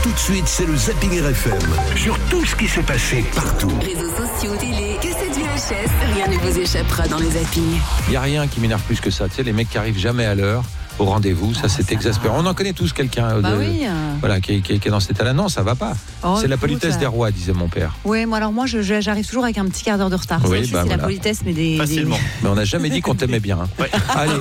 Tout de suite, c'est le Zapping RFM. Sur tout ce qui s'est passé partout. Réseaux sociaux, télé, cassette VHS, rien ne vous échappera dans le Zapping. Il n'y a rien qui m'énerve plus que ça. Tu sais, les mecs qui arrivent jamais à l'heure au rendez-vous, ça c'est exaspérant. On en connaît tous quelqu'un voilà, qui est dans cet état-là. Non, ça va pas. C'est la politesse des rois, disait mon père. Oui, moi j'arrive toujours avec un petit quart d'heure de retard. Oui, c'est la politesse, mais facilement. Mais on n'a jamais dit qu'on t'aimait bien. Hein. Ouais. Allez.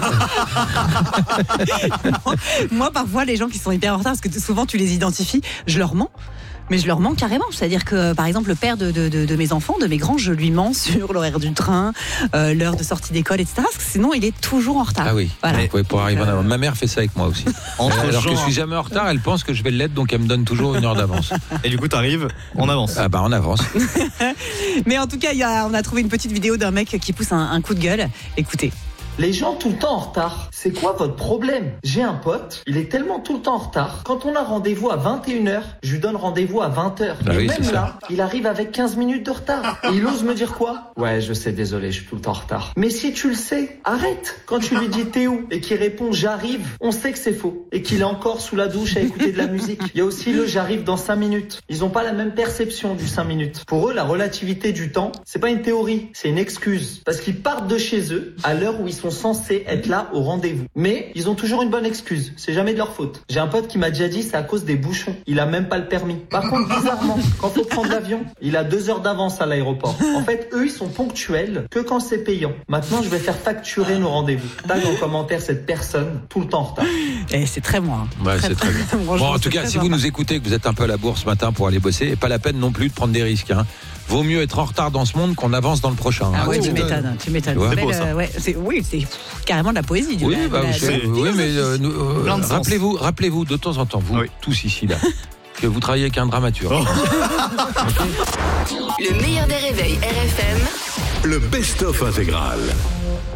Moi, parfois, les gens qui sont hyper en retard, parce que souvent tu les identifies, je leur mens. Mais je leur mens carrément. C'est-à-dire que, par exemple, le père de mes enfants, de mes grands, je lui mens sur l'horaire du train, l'heure de sortie d'école, etc. Parce que sinon, il est toujours en retard. Ah oui, voilà. Pour arriver en avance. Ma mère fait ça avec moi aussi. Alors que je suis jamais en retard, elle pense que je vais l'être, donc elle me donne toujours une heure d'avance. Et du coup, t'arrives, on avance. Ah bah on avance. Mais en tout cas, on a trouvé une petite vidéo d'un mec qui pousse un coup de gueule. Écoutez. Les gens tout le temps en retard, c'est quoi votre problème? J'ai un pote, il est tellement tout le temps en retard. Quand on a rendez-vous à 21h, je lui donne rendez-vous à 20h. Bah et oui, même là, il arrive avec 15 minutes de retard. Et il ose me dire quoi? Ouais, je sais, désolé, je suis tout le temps en retard. Mais si tu le sais, arrête. Quand tu lui dis t'es où et qu'il répond j'arrive, on sait que c'est faux. Et qu'il est encore sous la douche à écouter de la musique. Il y a aussi le j'arrive dans 5 minutes. Ils ont pas la même perception du 5 minutes. Pour eux, la relativité du temps, c'est pas une théorie, c'est une excuse. Parce qu'ils partent de chez eux à l'heure où ils sont censés être là au rendez-vous. Mais ils ont toujours une bonne excuse. C'est jamais de leur faute. J'ai un pote qui m'a déjà dit c'est à cause des bouchons. Il a même pas le permis. Par contre, bizarrement, quand faut prendre l'avion, il a 2 heures d'avance à l'aéroport. En fait, eux, ils sont ponctuels que quand c'est payant. Maintenant, je vais faire facturer nos rendez-vous. Tag en commentaire cette personne tout le temps en retard. Et c'est très moi. Ouais, c'est très bien. Bon, en tout cas, si vous nous écoutez, que vous êtes un peu à la bourre ce matin pour aller bosser, et pas la peine non plus de prendre des risques. Hein. Vaut mieux être en retard dans ce monde qu'on avance dans le prochain. Ah ouais, tu m'étonnes. m'étonnes. Ouais. C'est beau, ça. C'est carrément de la poésie. Oui, mais rappelez-vous de temps en temps, vous tous ici là, que vous travaillez avec un dramaturge. Le meilleur des réveils RFM. Le best-of intégral.